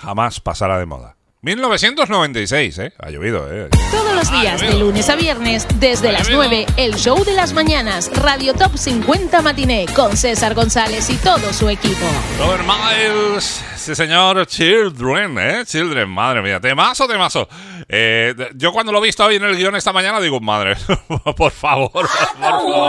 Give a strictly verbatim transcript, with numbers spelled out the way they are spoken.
jamás pasará de moda. mil novecientos noventa y seis, ¿eh? Ha llovido, ¿eh? Todos los días, de lunes a viernes, desde las nueve, el show de las mañanas, Radio Top cincuenta Matiné, con César González y todo su equipo. Robert Miles, sí señor, Children, ¿eh? Children, madre mía, temazo, temazo. Eh, yo cuando lo he visto hoy en el guión esta mañana digo, madre, por favor, por favor.